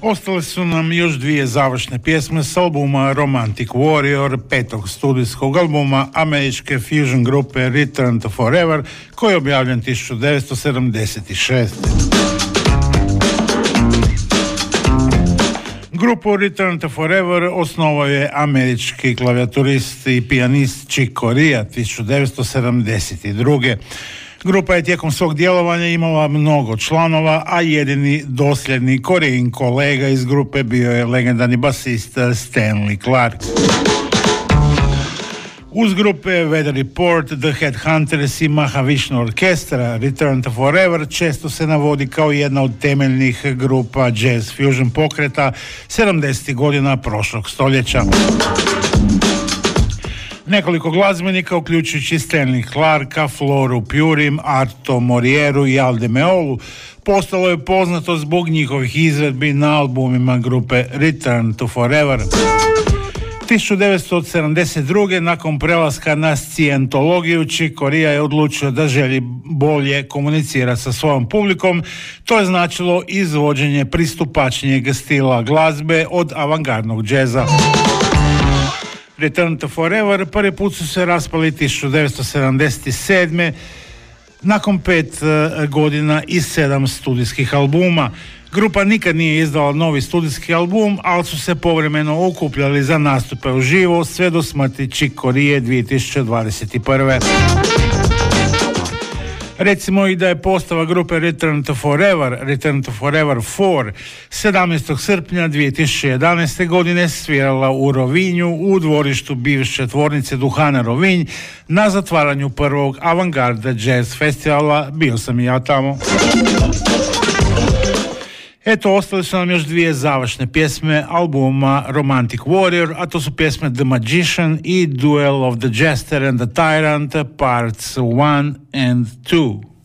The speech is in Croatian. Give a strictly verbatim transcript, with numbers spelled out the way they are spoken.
Ostale su nam još dvije završne pjesme s albuma Romantic Warrior, petog studijskog albuma američke fusion grupe Return to Forever, koji je objavljen tisuću devetsto sedamdeset šeste. Grupu Return to Forever osnovao je američki klavijaturist i pijanist Chick Corea tisuću devetsto sedamdeset druge. Grupa je tijekom svog djelovanja imala mnogo članova, a jedini dosljedni Corein kolega iz grupe bio je legendarni basist Stanley Clarke. Uz grupe Weather Report, The Headhunters i Mahavishnu Orkestra, Return to Forever često se navodi kao jedna od temeljnih grupa jazz fusion pokreta sedamdesetih godina prošlog stoljeća. Nekoliko glazbenika, uključujući Stanley Clarka, Floru Purim, Arto Morieru i Al Di Meolu, postalo je poznato zbog njihovih izvedbi na albumima grupe Return to Forever. tisuću devetsto sedamdeset druge. nakon prelaska na scijentologiju, Chick Corea je odlučio da želi bolje komunicirati sa svojom publikom. To je značilo izvođenje pristupačnijeg stila glazbe od avangardnog džeza. Return to Forever prvi put su se raspali tisuću devetsto sedamdeset sedme. nakon pet uh, godina i sedam studijskih albuma. Grupa nikad nije izdala novi studijski album, ali su se povremeno okupljali za nastupe uživo sve do smrti Chick Corea dvije tisuće dvadeset prve. Recimo i da je postava grupe Return to Forever, Return to Forever četiri, sedamnaestog srpnja dvije tisuće jedanaeste. godine svirala u Rovinju u dvorištu bivše tvornice duhana Rovinj na zatvaranju prvog Avantgarde jazz festivala. Bio sam i ja tamo. Eto, ostale su nam još dvije završne pjesme albuma Romantic Warrior, a to su pjesme The Magician i Duel of the Jester and the Tyrant, parts one and two.